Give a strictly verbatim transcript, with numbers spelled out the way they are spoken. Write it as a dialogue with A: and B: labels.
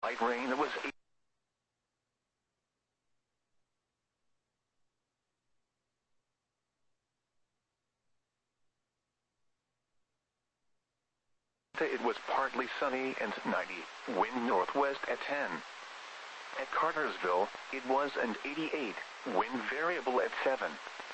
A: Light rain was eight. It was partly sunny and ninety, wind northwest at ten. At Cartersville, it was an eighty-eight, wind variable at seven.